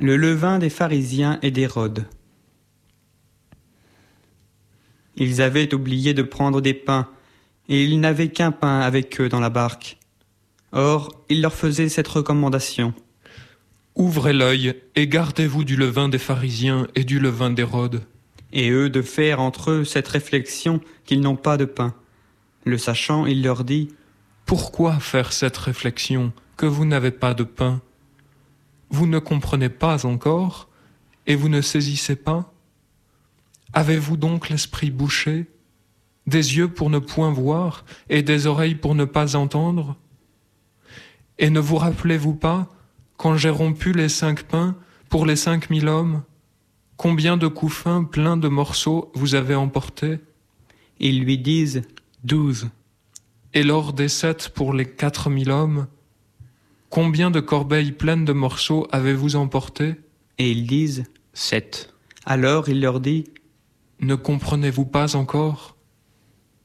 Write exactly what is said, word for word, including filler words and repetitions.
Le levain des pharisiens et d'Hérode. Ils avaient oublié de prendre des pains, et ils n'avaient qu'un pain avec eux dans la barque. Or, il leur faisait cette recommandation. Ouvrez l'œil et gardez-vous du levain des pharisiens et du levain d'Hérode. Et eux de faire entre eux cette réflexion qu'ils n'ont pas de pain. Le sachant, il leur dit, « Pourquoi faire cette réflexion que vous n'avez pas de pain ? Vous ne comprenez pas encore, et vous ne saisissez pas ? Avez-vous donc l'esprit bouché, des yeux pour ne point voir, et des oreilles pour ne pas entendre ? Et ne vous rappelez-vous pas, quand j'ai rompu les cinq pains pour les cinq mille hommes, combien de couffins pleins de morceaux vous avez emportés ? Ils lui disent, « Douze. » Et lors des sept pour les quatre mille hommes, combien de corbeilles pleines de morceaux avez-vous emportés ? Et ils disent, Sept. Alors il leur dit, Ne comprenez-vous pas encore ?